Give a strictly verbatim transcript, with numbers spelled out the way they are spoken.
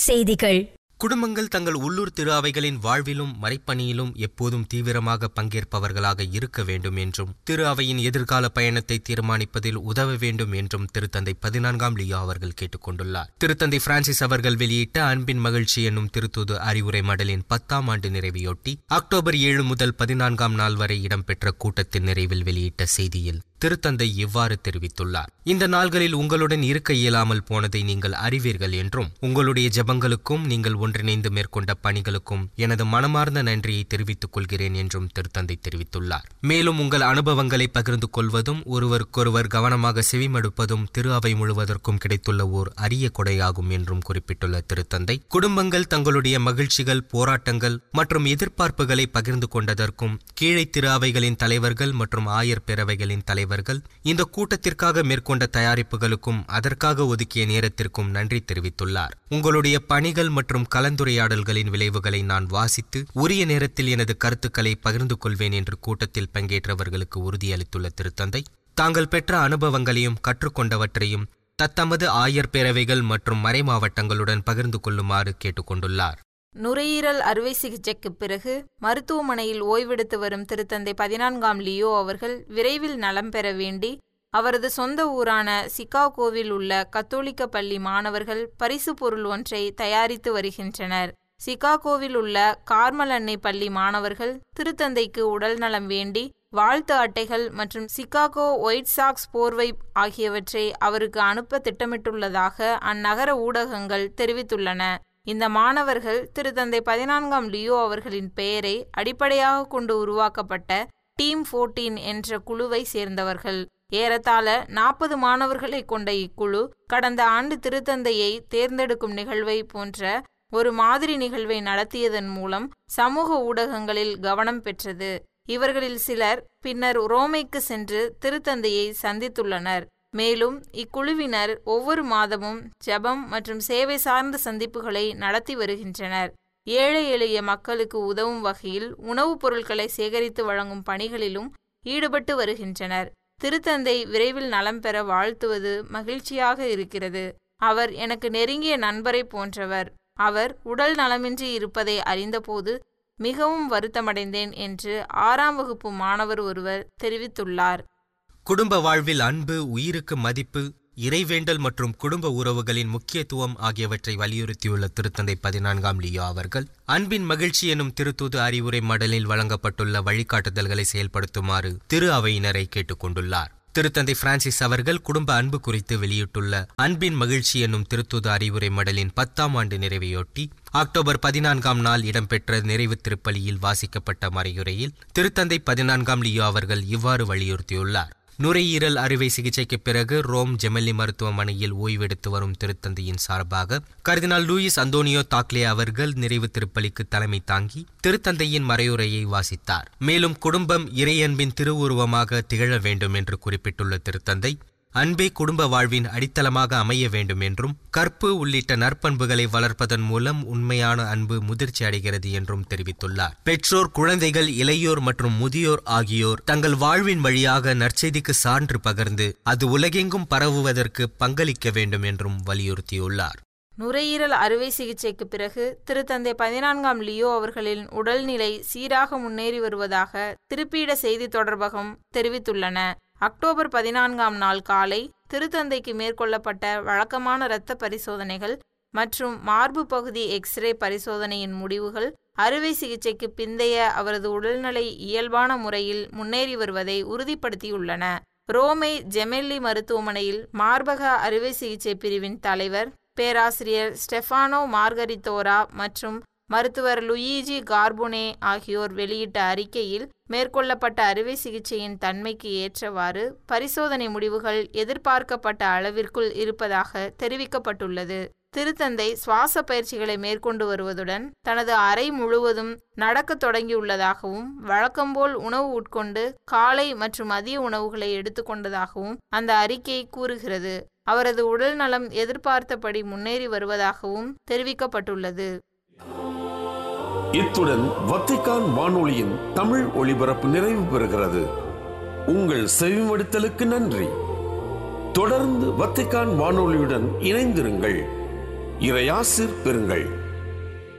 செய்திகள். குடும்பங்கள் தங்கள் உள்ளூர் திரு அவைகளின் வாழ்விலும் மறைப்பணியிலும் எப்போதும் தீவிரமாக பங்கேற்பவர்களாக இருக்க வேண்டும் என்றும் திரு அவையின் எதிர்கால பயணத்தை தீர்மானிப்பதில் உதவ வேண்டும் என்றும் திருத்தந்தை பதினான்காம் லியோ அவர்கள் கேட்டுக் கொண்டுள்ளார். திருத்தந்தை பிரான்சிஸ் அவர்கள் வெளியிட்ட அன்பின் மகிழ்ச்சி என்னும் திருத்தூது அறிவுரை மடலின் பத்தாம் ஆண்டு நிறைவையொட்டி அக்டோபர் ஏழு முதல் பதினான்காம் நாள் வரை இடம்பெற்ற கூட்டத்தின் நிறைவில் வெளியிட்ட செய்தியில் திருத்தந்தை இவ்வாறு தெரிவித்துள்ளார். இந்த நாள்களில் உங்களுடன் இருக்க இயலாமல் போனதை நீங்கள் அறிவீர்கள் என்றும் உங்களுடைய ஜெபங்களுக்கும் நீங்கள் ஒன்றிணைந்து மேற்கொண்ட பணிகளுக்கும் எனது மனமார்ந்த நன்றியை தெரிவித்துக் கொள்கிறேன் என்றும் திருத்தந்தை தெரிவித்துள்ளார். மேலும் உங்கள் அனுபவங்களை பகிர்ந்து கொள்வதும் ஒருவருக்கொருவர் கவனமாக செவிமடுப்பதும் திரு அவை முழுவதற்கும் கிடைத்துள்ள ஓர் அரிய கொடையாகும் என்றும் குறிப்பிட்டுள்ள திருத்தந்தை, குடும்பங்கள் தங்களுடைய மகிழ்ச்சிகள், போராட்டங்கள் மற்றும் எதிர்பார்ப்புகளை பகிர்ந்து கொண்டதற்கும் கீழே திரு அவைகளின் தலைவர்கள் மற்றும் ஆயர் பேரவைகளின் தலைவர் இந்த கூட்டத்திற்காக மேற்கொண்ட தயாரிப்புகளுக்கும் அதற்காக ஒதுக்கிய நேரத்திற்கும் நன்றி தெரிவித்துள்ளார். உங்களுடைய பணிகள் மற்றும் கலந்துரையாடல்களின் விளைவுகளை நான் வாசித்து உரிய நேரத்தில் எனது கருத்துக்களை பகிர்ந்து கொள்வேன் என்று கூட்டத்தில் பங்கேற்றவர்களுக்கு உறுதியளித்துள்ள திருத்தந்தை, தாங்கள் பெற்ற அனுபவங்களையும் கற்றுக்கொண்டவற்றையும் தத்தமது ஆயர் பேரவைகள் மற்றும் மறைமாவட்டங்களுடன் பகிர்ந்து கொள்ளுமாறு கேட்டுக்கொண்டுள்ளார். நுரையீரல் அறுவை சிகிச்சைக்கு பிறகு மருத்துவமனையில் ஓய்வெடுத்து வரும் திருத்தந்தை பதினான்காம் லியோ அவர்கள் விரைவில் நலம் பெற வேண்டி அவரது சொந்த ஊரான சிகாகோவில் உள்ள கத்தோலிக்க பள்ளி மாணவர்கள் பரிசு பொருள் ஒன்றை தயாரித்து வருகின்றனர். சிகாகோவில் உள்ள கார்மல் அன்னை பள்ளி மாணவர்கள் திருத்தந்தைக்கு உடல் நலம் வேண்டி வாழ்த்து அட்டைகள் மற்றும் சிகாகோ ஒயிட் சாக்ஸ் போர்வை ஆகியவற்றை அவருக்கு அனுப்ப திட்டமிட்டுள்ளதாக அந்நகர ஊடகங்கள் தெரிவித்துள்ளன. இந்த மாணவர்கள் திருத்தந்தை பதினான்காம் லியோ அவர்களின் பெயரை அடிப்படையாக கொண்டு உருவாக்கப்பட்ட டீம் பதினான்கு என்ற குழுவை சேர்ந்தவர்கள். ஏறத்தாழ நாற்பது மாணவர்களை கொண்ட இக்குழு கடந்த ஆண்டு திருத்தந்தையை தேர்ந்தெடுக்கும் நிகழ்வை போன்ற ஒரு மாதிரி நிகழ்வை நடத்தியதன் மூலம் சமூக ஊடகங்களில் கவனம் பெற்றது. இவர்களில் சிலர் பின்னர் ரோமைக்கு சென்று திருத்தந்தையை சந்தித்துள்ளனர். மேலும் இக்குழுவினர் ஒவ்வொரு மாதமும் ஜெபம் மற்றும் சேவை சார்ந்த சந்திப்புகளை நடத்தி வருகின்றனர். ஏழை எளிய மக்களுக்கு உதவும் வகையில் உணவுப் பொருட்களை சேகரித்து வழங்கும் பணிகளிலும் ஈடுபட்டு வருகின்றனர். திருத்தந்தை விரைவில் நலம் பெற வாழ்த்துவது மகிழ்ச்சியாக இருக்கிறது. அவர் எனக்கு நெருங்கிய நண்பரை போன்றவர். அவர் உடல் நலமின்றி இருப்பதை அறிந்தபோது மிகவும் வருத்தமடைந்தேன் என்று ஆறாம் வகுப்பு மாணவர் ஒருவர் தெரிவித்துள்ளார். குடும்ப வாழ்வில் அன்பு, உயிருக்கு மதிப்பு, இறைவேண்டல் மற்றும் குடும்ப உறவுகளின் முக்கியத்துவம் ஆகியவற்றை வலியுறுத்தியுள்ள திருத்தந்தை பதினான்காம் லியோ அவர்கள் அன்பின் மகிழ்ச்சி எனும் திருத்தூது அறிவுரை மடலில் வழங்கப்பட்டுள்ள வழிகாட்டுதல்களை செயல்படுத்துமாறு திரு அவையினரை கேட்டுக் கொண்டுள்ளார். திருத்தந்தை பிரான்சிஸ் அவர்கள் குடும்ப அன்பு குறித்து வெளியிட்டுள்ள அன்பின் மகிழ்ச்சி என்னும் திருத்தூது அறிவுரை மடலின் பத்தாம் ஆண்டு நிறைவையொட்டி அக்டோபர் பதினான்காம் நாள் இடம்பெற்ற நிறைவு திருப்பலியில் வாசிக்கப்பட்ட மறையுரையில் திருத்தந்தை பதினான்காம் லியோ அவர்கள் இவ்வாறு வலியுறுத்தியுள்ளார். நுரையீரல் அறுவை சிகிச்சைக்கு பிறகு ரோம் ஜெமெல்லி மருத்துவமனையில் ஓய்வெடுத்து வரும் திருத்தந்தையின் சார்பாக கர்தினால் லூயிஸ் அந்தோனியோ தாக்லே அவர்கள் நிறைவு திருப்பலிக்கு தலைமை தாங்கி திருத்தந்தையின் மறையுரையை வாசித்தார். மேலும் குடும்பம் இறையன்பின் திருவுருவமாக திகழ வேண்டும் என்று குறிப்பிட்டுள்ள திருத்தந்தை, அன்பே குடும்ப வாழ்வின் அடித்தளமாக அமைய வேண்டும் என்றும் கற்பு உள்ளிட்ட நற்பண்புகளை வளர்ப்பதன் மூலம் உண்மையான அன்பு முதிர்ச்சி அடைகிறது என்றும் தெரிவித்துள்ளார். பெற்றோர், குழந்தைகள், இளையோர் மற்றும் முதியோர் ஆகியோர் தங்கள் வாழ்வின் வழியாக நற்செய்திக்கு சான்று பகர்ந்து அது உலகெங்கும் பரவுவதற்கு பங்களிக்க வேண்டும் என்றும் வலியுறுத்தியுள்ளார். நுரையீரல் அறுவை சிகிச்சைக்கு பிறகு திருத்தந்தை பதினான்காம் லியோ அவர்களின் உடல்நிலை சீராக முன்னேறி வருவதாக திருப்பீட செய்தி தொடர்பகம் தெரிவித்துள்ளன. அக்டோபர் பதினான்காம் நாள் காலை திருத்தந்தைக்கு மேற்கொள்ளப்பட்ட வழக்கமான இரத்த பரிசோதனைகள் மற்றும் மார்பு பகுதி எக்ஸ்ரே பரிசோதனையின் முடிவுகள் அறுவை சிகிச்சைக்கு பிந்தைய அவரது உடல்நிலை இயல்பான முறையில் முன்னேறி வருவதை உறுதிப்படுத்தியுள்ளன. ரோமை ஜெமெல்லி மருத்துவமனையில் மார்பக அறுவை சிகிச்சை பிரிவின் தலைவர் பேராசிரியர் ஸ்டெஃபானோ மார்கரித்தோரா மற்றும் மருத்துவர் லுயிஜி கார்போனே ஆகியோர் வெளியிட்ட அறிக்கையில் மேற்கொள்ளப்பட்ட அறுவை சிகிச்சையின் தன்மைக்கு ஏற்றவாறு பரிசோதனை முடிவுகள் எதிர்பார்க்கப்பட்ட அளவிற்குள் இருப்பதாக தெரிவிக்கப்பட்டுள்ளது. திருத்தந்தை சுவாச பயிற்சிகளை மேற்கொண்டு வருவதுடன் தனது அறை முழுவதும் நடக்க தொடங்கியுள்ளதாகவும் வழக்கம்போல் உணவு உட்கொண்டு காலை மற்றும் மதிய உணவுகளை எடுத்துக்கொண்டதாகவும் அந்த அறிக்கை கூறுகிறது. அவரது உடல் நலம் எதிர்பார்த்தபடி முன்னேறி வருவதாகவும் தெரிவிக்கப்பட்டுள்ளது. இத்துடன் வத்திக்கான் வானொலியின் தமிழ் ஒளிபரப்பு நிறைவு பெறுகிறது. உங்கள் செவிமடுத்தலுக்கு நன்றி. தொடர்ந்து வத்திக்கான் வானொலியுடன் இணைந்திருங்கள். இறையாசிர் பெறுங்கள்.